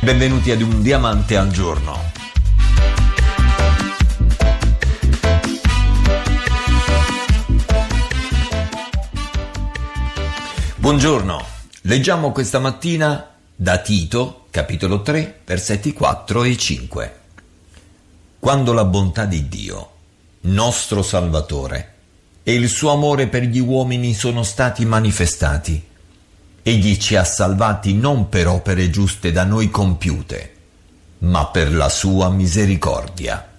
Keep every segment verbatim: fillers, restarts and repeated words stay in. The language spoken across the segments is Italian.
Benvenuti ad Un Diamante al Giorno. Buongiorno, leggiamo questa mattina da Tito, capitolo tre, versetti quattro e cinque. Quando la bontà di Dio, nostro Salvatore, e il suo amore per gli uomini sono stati manifestati, egli ci ha salvati non per opere giuste da noi compiute, ma per la sua misericordia.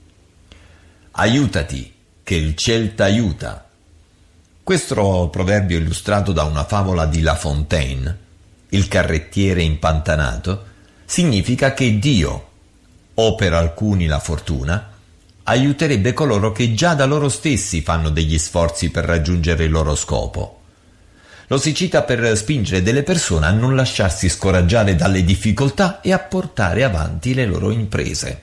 Aiutati, che il ciel t'aiuta. Questo proverbio, illustrato da una favola di La Fontaine, il carrettiere impantanato, significa che Dio, o per alcuni la fortuna, aiuterebbe coloro che già da loro stessi fanno degli sforzi per raggiungere il loro scopo. Lo si cita per spingere delle persone a non lasciarsi scoraggiare dalle difficoltà e a portare avanti le loro imprese.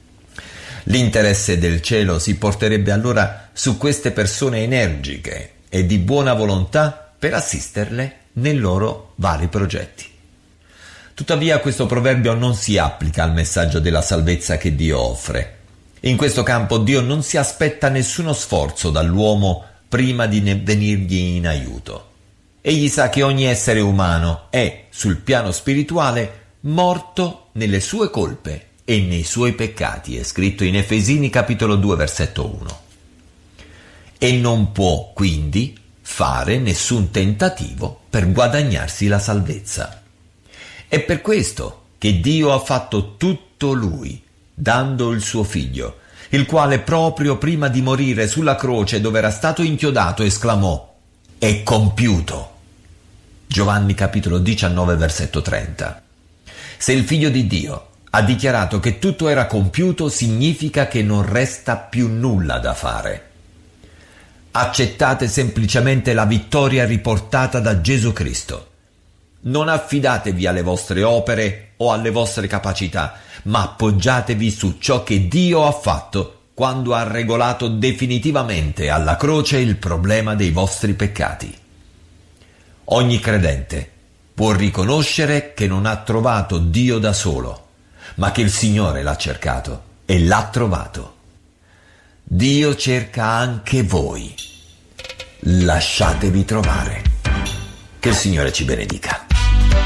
L'interesse del cielo si porterebbe allora su queste persone energiche e di buona volontà per assisterle nei loro vari progetti. Tuttavia questo proverbio non si applica al messaggio della salvezza che Dio offre. In questo campo Dio non si aspetta nessuno sforzo dall'uomo prima di ne venirgli in aiuto. Egli sa che ogni essere umano è, sul piano spirituale, morto nelle sue colpe e nei suoi peccati, è scritto in Efesini capitolo due versetto uno. E non può quindi fare nessun tentativo per guadagnarsi la salvezza. È per questo che Dio ha fatto tutto Lui, dando il suo Figlio, il quale proprio prima di morire sulla croce dove era stato inchiodato esclamò: «È compiuto». Giovanni capitolo diciannove versetto trenta. Se il Figlio di Dio ha dichiarato che tutto era compiuto, significa che non resta più nulla da fare. Accettate semplicemente la vittoria riportata da Gesù Cristo. Non affidatevi alle vostre opere o alle vostre capacità, ma appoggiatevi su ciò che Dio ha fatto quando ha regolato definitivamente alla croce il problema dei vostri peccati. Ogni credente può riconoscere che non ha trovato Dio da solo, ma che il Signore l'ha cercato e l'ha trovato. Dio cerca anche voi. Lasciatevi trovare. Che il Signore ci benedica.